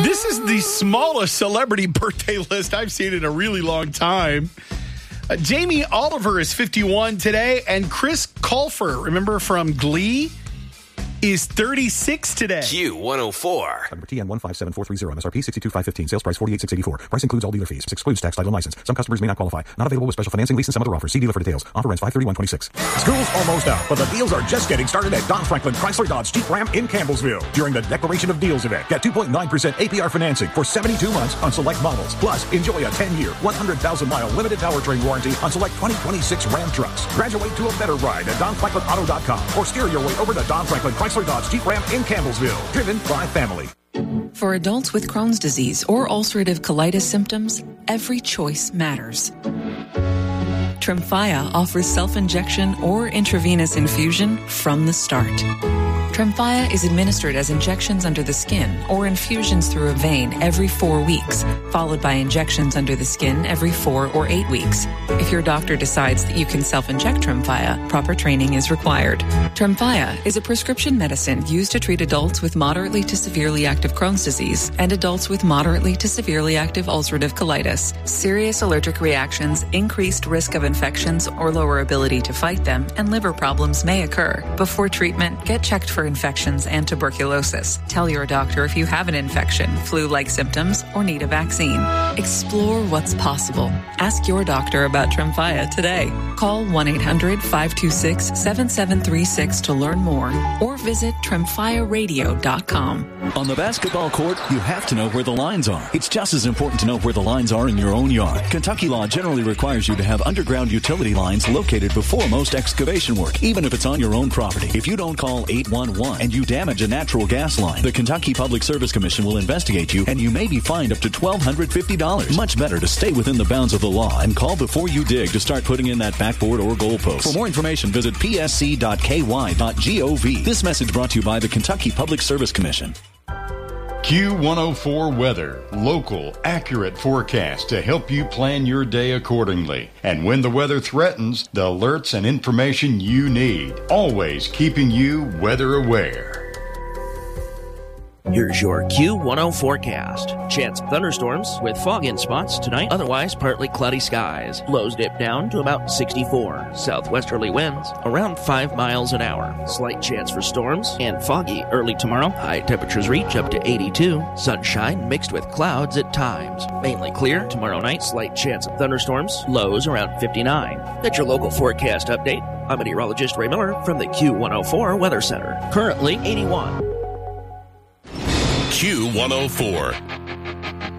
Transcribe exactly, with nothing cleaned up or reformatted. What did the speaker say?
This is the smallest celebrity birthday list I've seen in a really long time. Uh, Jamie Oliver is fifty-one today, and Chris Colfer, remember from Glee, is thirty-six today. Q one oh four. Number T N one five seven four three zero, M S R P sixty-two thousand five hundred fifteen, sales price forty-eight thousand six hundred eighty-four. Price includes all dealer fees. Excludes tax, title, and license. Some customers may not qualify. Not available with special financing, lease, and some other offers. See dealer for details. Offer ends five thirty-one twenty-six. School's almost out, but the deals are just getting started at Don Franklin Chrysler Dodge Jeep Ram in Campbellsville. During the Declaration of Deals event, get two point nine percent A P R financing for seventy-two months on select models. Plus, enjoy a ten-year, one hundred thousand mile limited powertrain warranty on select twenty twenty-six Ram trucks. Graduate to a better ride at Don Franklin Auto dot com or steer your way over to Don Franklin Chrysler Dodge Jeep Ram in Campbellsville. Driven by family. For adults with Crohn's disease or ulcerative colitis symptoms, every choice matters. Tremfya offers self-injection or intravenous infusion from the start. Tremfya is administered as injections under the skin or infusions through a vein every four weeks, followed by injections under the skin every four or eight weeks. If your doctor decides that you can self-inject Tremfya, proper training is required. Tremfya is a prescription medicine used to treat adults with moderately to severely active Crohn's disease and adults with moderately to severely active ulcerative colitis. Serious allergic reactions, increased risk of infections or lower ability to fight them, and liver problems may occur. Before treatment, get checked for infections and tuberculosis. Tell your doctor if you have an infection, flu-like symptoms, or need a vaccine. Explore what's possible. Ask your doctor about Tremfya today. Call one eight hundred five two six seven seven three six to learn more or visit tremfya radio dot com. On the basketball court, you have to know where the lines are. It's just as important to know where the lines are in your own yard. Kentucky law generally requires you to have underground utility lines located before most excavation work, even if it's on your own property. If you don't call eight one one and you damage a natural gas line, the Kentucky Public Service Commission will investigate you and you may be fined up to one thousand two hundred fifty dollars. Much better to stay within the bounds of the law and call before you dig to start putting in that backboard or goalpost. For more information, visit p s c dot k y dot gov. This message brought to you by the Kentucky Public Service Commission. Q one oh four Weather. Local, accurate forecast to help you plan your day accordingly. And when the weather threatens, the alerts and information you need. Always keeping you weather aware. Here's your Q one oh forecast. Chance of thunderstorms with fog in spots tonight. Otherwise, partly cloudy skies. Lows dip down to about sixty-four. Southwesterly winds around five miles an hour. Slight chance for storms and foggy early tomorrow. High temperatures reach up to eighty-two. Sunshine mixed with clouds at times. Mainly clear tomorrow night. Slight chance of thunderstorms. Lows around fifty-nine. That's your local forecast update. I'm meteorologist Ray Miller from the Q one oh four Weather Center. Currently eighty-one. Q one oh four.